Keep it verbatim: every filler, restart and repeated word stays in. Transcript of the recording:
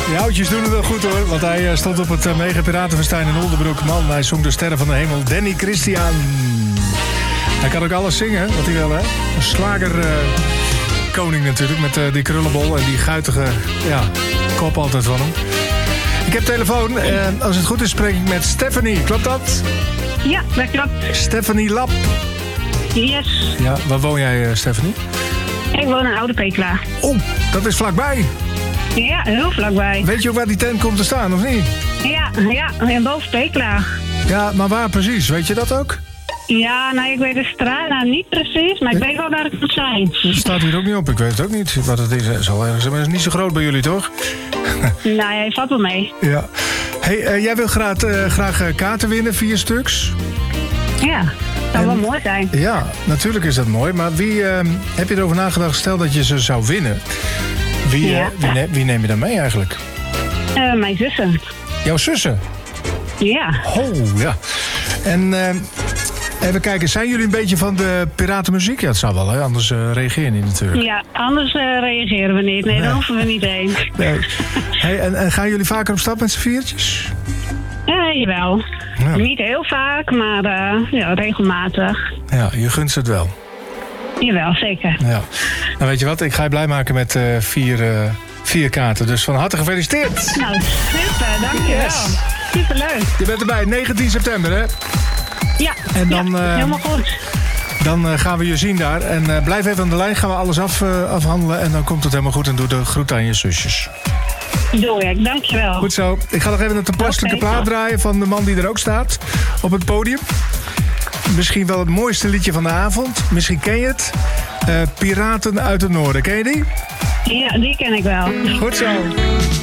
Die oudjes doen het wel goed hoor. Want hij uh, stond op het uh, Mega Piratenfestijn in Oldenbroek. Man, hij zong de Sterren van de Hemel. Danny Christian. Hij kan ook alles zingen, wat hij wil, hè. Een slager uh, koning natuurlijk. Met uh, die krullenbol en die guitige ja, kop altijd van hem. Ik heb telefoon. En als het goed is spreek ik met Stephanie. Klopt dat? Ja, dat klopt. Stephanie Lap. Yes. Ja, waar woon jij, uh, Stephanie? Ik woon in Oude Pekela. Oh, dat is vlakbij. Ja, heel vlakbij. Weet je ook waar die tent komt te staan, of niet? Ja, ja, en boven Pekela. Ja, maar waar precies? Weet je dat ook? Ja, nou, ik weet de straat nou niet precies, maar ik weet wel waar het moet zijn. Dat staat hier ook niet op. Ik weet het ook niet wat het is. Het zal ergens, maar het is niet zo groot bij jullie, toch? Nou, hij valt wel mee. Ja. Hey, uh, jij wil graag, uh, graag uh, kaarten winnen, vier stuks? Ja, dat zou En, wel mooi zijn. Ja, natuurlijk is dat mooi. Maar wie uh, heb je erover nagedacht, stel dat je ze zou winnen? Wie, uh, Ja. wie, ne- wie neem je dan mee eigenlijk? Uh, mijn zussen. Jouw zussen? Ja. Oh, ja. En uh, even kijken, zijn jullie een beetje van de piratenmuziek? Ja, het zou wel, hè? Anders uh, reageer je niet natuurlijk. Ja, anders uh, reageren we niet. Nee, Nee. daar hoeven we niet heen. Nee. Hey, en, en gaan jullie vaker op stap met z'n viertjes? Ja, jawel. Ja. Niet heel vaak, maar uh, ja, regelmatig. Ja, je gunst het wel. Jawel, zeker. Ja. Nou, weet je wat? Ik ga je blij maken met uh, vier, uh, vier kaarten. Dus van harte gefeliciteerd. Nou, super, dankjewel. Yes. Superleuk. Je bent erbij, negentien september, hè? Ja, En dan, ja, uh, helemaal goed. Dan uh, gaan we je zien daar. En uh, blijf even aan de lijn, gaan we alles af, uh, afhandelen. En dan komt het helemaal goed en doe de groet aan je zusjes. Doe ik, dankjewel. Goed zo. Ik ga nog even een toepasselijke Oké. plaat draaien van de man die er ook staat op het podium. Misschien wel het mooiste liedje van de avond. Misschien ken je het. Uh, Piraten uit het Noorden. Ken je die? Ja, die ken ik wel. Goed zo.